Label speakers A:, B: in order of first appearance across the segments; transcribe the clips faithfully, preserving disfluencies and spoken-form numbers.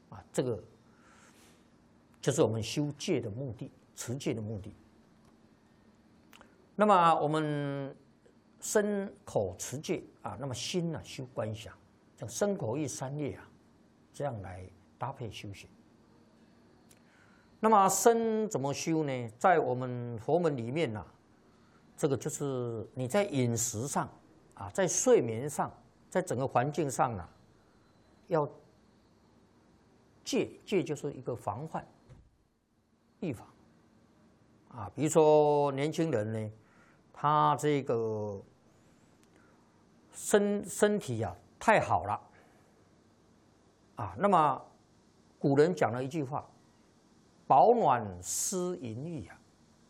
A: 啊，这个就是我们修戒的目的，持戒的目的。那么我们身口持戒啊，那么心呢修观想，像身口意三业啊，这样来搭配修行。那么身怎么修呢？在我们佛门里面呢、啊，这个就是你在饮食上啊，在睡眠上，在整个环境上啊，要戒，戒就是一个防范、预防啊。比如说年轻人呢，他这个身身体啊太好了啊，那么古人讲了一句话。保暖思淫欲啊，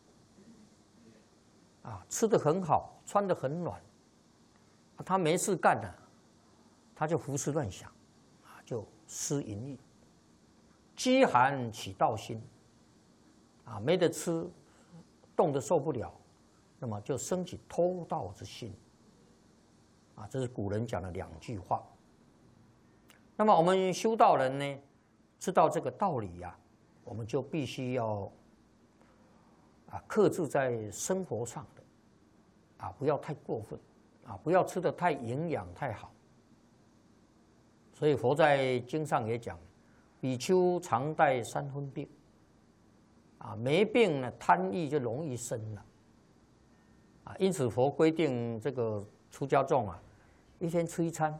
A: 啊，吃得很好，穿得很暖，啊、他没事干了，他就胡思乱想，啊，就思淫欲，饥寒起盗心，啊，没得吃，冻得受不了，那么就生起偷盗之心，啊，这是古人讲的两句话。那么我们修道人呢，知道这个道理呀、啊。我们就必须要啊克制在生活上的啊，不要太过分啊，不要吃得太营养太好。所以佛在经上也讲，比丘常带三分病啊，没病呢贪欲就容易生了啊，因此佛规定这个出家众啊，一天吃一餐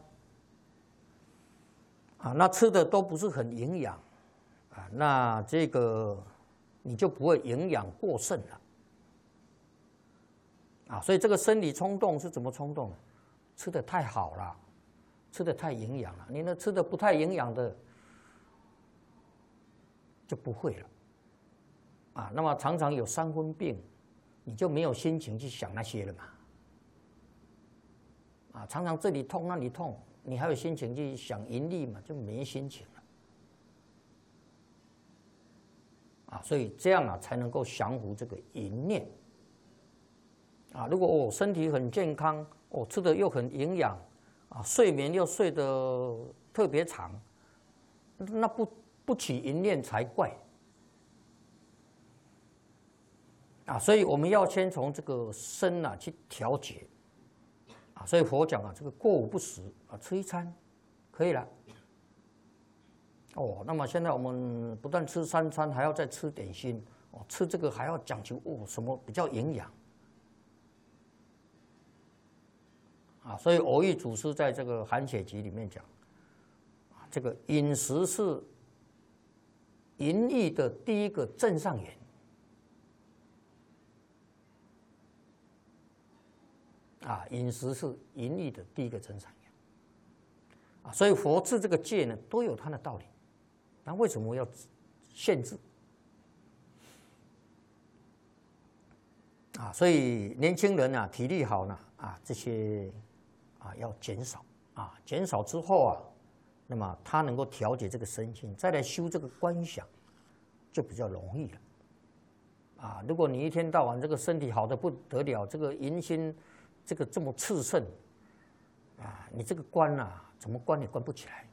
A: 啊，那吃的都不是很营养。啊，那这个你就不会营养过剩了啊，所以这个生理冲动是怎么冲动呢？吃的太好了，吃的太营养了，你那吃的不太营养的就不会了啊。那么常常有三分病，你就没有心情去想那些了嘛啊，常常这里痛那里痛，你还有心情去想盈利嘛？就没心情。啊，所以这样啊才能够降服这个淫念。啊，如果我、哦、身体很健康，我、哦、吃的又很营养，啊，睡眠又睡得特别长，那不不起淫念才怪。啊，所以我们要先从这个身啊去调节。啊，所以佛讲啊，这个过午不食啊，吃一餐可以了。哦，那么现在我们不但吃三餐，还要再吃点心。哦，吃这个还要讲究哦，什么比较营养？啊，所以蕅益祖师在这个《寒血集》里面讲，啊，这个饮食是淫欲的第一个正上缘。啊，饮食是淫欲的第一个正上缘。啊，所以佛治这个戒呢，都有它的道理。那为什么要限制？啊，所以年轻人啊，体力好呢，啊，这些啊要减少啊，减少之后啊，那么他能够调节这个身心，再来修这个观想，就比较容易了。啊，如果你一天到晚这个身体好的不得了，这个淫心这个这么炽盛，啊，你这个观啊，怎么观也观不起来。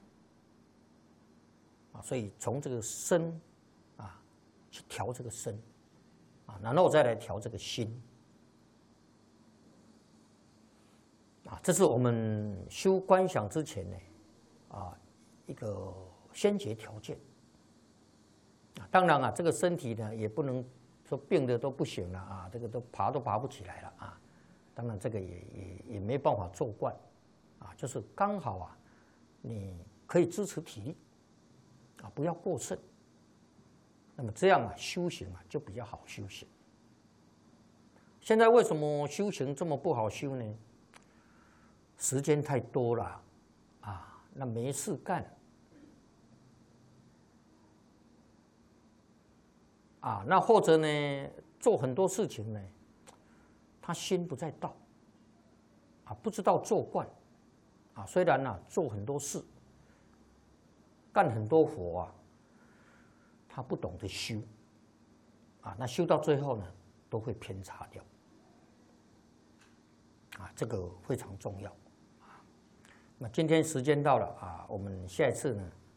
A: 啊，所以从这个身啊去调这个身啊，然后再来调这个心啊，这是我们修观想之前呢啊一个先决条件啊。当然啊，这个身体呢也不能说病的都不行了啊，这个都爬都爬不起来了啊。当然这个也也也没办法做惯啊，就是刚好啊，你可以支持体力。啊，不要过剩。那么这样啊，修行啊就比较好修行。现在为什么修行这么不好修呢？时间太多了，啊，那没事干，啊，那或者呢，做很多事情呢，他心不在道，啊，不知道做惯，啊，虽然呢、啊、做很多事。干很多活啊，他不懂得修，啊，那修到最后呢，都会偏差掉，啊，这个非常重要，啊，那今天时间到了啊，我们下一次呢